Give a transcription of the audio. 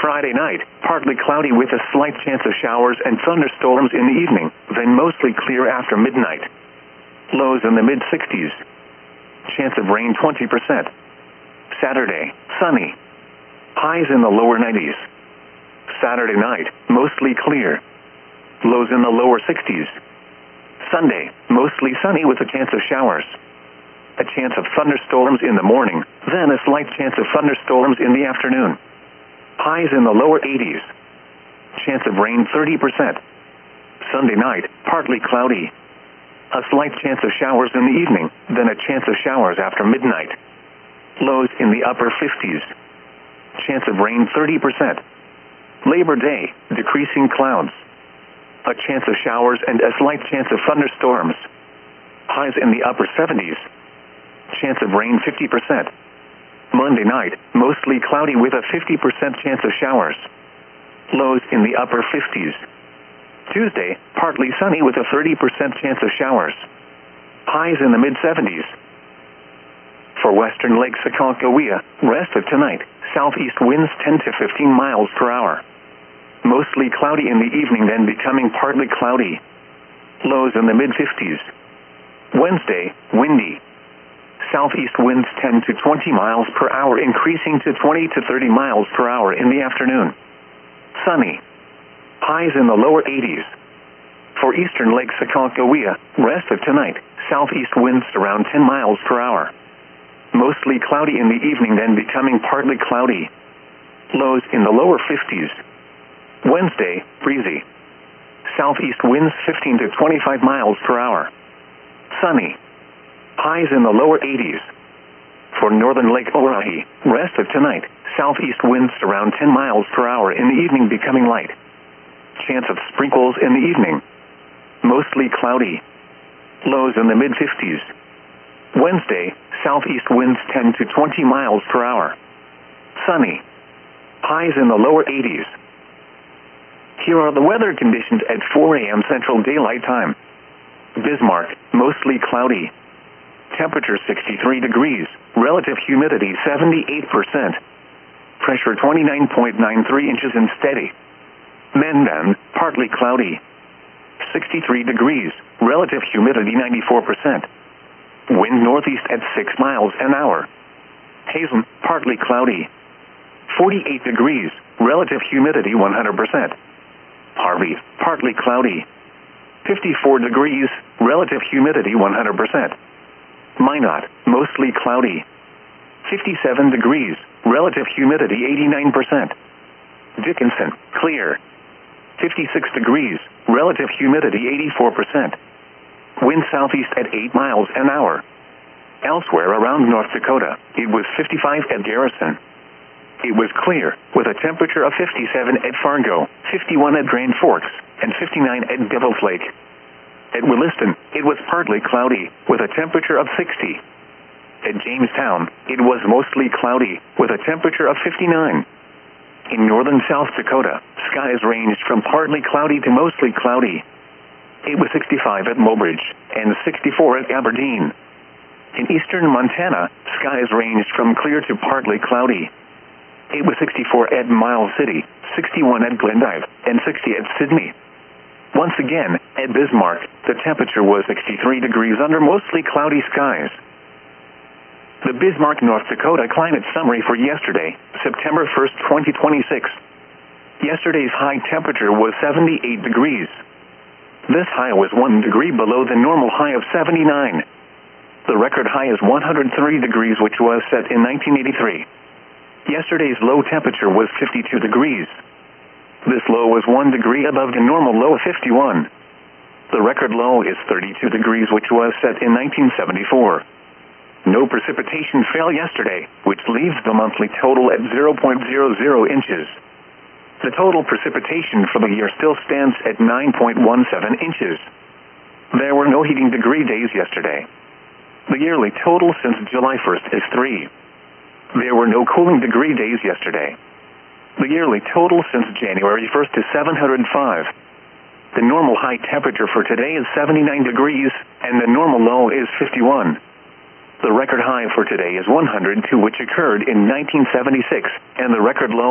Friday night, partly cloudy with a slight chance of showers and thunderstorms in the evening, then mostly clear after midnight. Lows in the mid-60s. Chance of rain 20%. Saturday, sunny. Highs in the lower 90s. Saturday night, mostly clear. Lows in the lower 60s. Sunday, mostly sunny with a chance of showers. A chance of thunderstorms in the morning, then a slight chance of thunderstorms in the afternoon. Highs in the lower 80s. Chance of rain 30%. Sunday night, partly cloudy. A slight chance of showers in the evening, then a chance of showers after midnight. Lows in the upper 50s. Chance of rain 30%. Labor Day, decreasing clouds. A chance of showers and a slight chance of thunderstorms. Highs in the upper 70s. Chance of rain 50%. Monday night, mostly cloudy with a 50% chance of showers. Lows in the upper 50s. Tuesday, partly sunny with a 30% chance of showers. Highs in the mid-70s. For western Lake Aconcagua, rest of tonight, southeast winds 10 to 15 miles per hour. Mostly cloudy in the evening, then becoming partly cloudy. Lows in the mid-50s. Wednesday, windy. Southeast winds 10 to 20 miles per hour, increasing to 20 to 30 miles per hour in the afternoon. Sunny. Highs in the lower 80s. For eastern Lake Aconcagua, rest of tonight, southeast winds around 10 miles per hour. Mostly cloudy in the evening, then becoming partly cloudy. Lows in the lower 50s. Wednesday, breezy. Southeast winds 15 to 25 miles per hour. Sunny. Highs in the lower 80s. For northern Lake Oahe, rest of tonight, southeast winds around 10 miles per hour in the evening, becoming light. Chance of sprinkles in the evening. Mostly cloudy. Lows in the mid-50s. Wednesday, southeast winds 10 to 20 miles per hour. Sunny. Highs in the lower 80s. Here are the weather conditions at 4 a.m. Central Daylight Time. Bismarck, mostly cloudy. Temperature 63 degrees. Relative humidity 78%. Pressure 29.93 inches and steady. Mandan, partly cloudy. 63 degrees. Relative humidity 94%. Wind northeast at 6 miles an hour. Hazen, partly cloudy. 48 degrees. Relative humidity 100%. Harvey, partly cloudy. 54 degrees. Relative humidity 100%. Minot, mostly cloudy. 57 degrees. Relative humidity 89%. Dickinson, clear. 56 degrees. Relative humidity 84%. Wind southeast at 8 miles an hour. Elsewhere around North Dakota, it was 55 at Garrison. It was clear, with a temperature of 57 at Fargo, 51 at Grand Forks, and 59 at Devil's Lake. At Williston, it was partly cloudy, with a temperature of 60. At Jamestown, it was mostly cloudy, with a temperature of 59. In northern South Dakota, skies ranged from partly cloudy to mostly cloudy. It was 65 at Mobridge, and 64 at Aberdeen. In eastern Montana, skies ranged from clear to partly cloudy. It was 64 at Miles City, 61 at Glendive, and 60 at Sydney. Once again, at Bismarck, the temperature was 63 degrees under mostly cloudy skies. The Bismarck, North Dakota climate summary for yesterday, September 1st, 2026. Yesterday's high temperature was 78 degrees. This high was 1 degree below the normal high of 79. The record high is 103 degrees, which was set in 1983. Yesterday's low temperature was 52 degrees. This low was 1 degree above the normal low of 51. The record low is 32 degrees, which was set in 1974. No precipitation fell yesterday, which leaves the monthly total at 0.00 inches. The total precipitation for the year still stands at 9.17 inches. There were no heating degree days yesterday. The yearly total since July 1st is 3. There were no cooling degree days yesterday. The yearly total since January 1st is 705. The normal high temperature for today is 79 degrees, and the normal low is 51. The record high for today is 102, which occurred in 1976, and the record low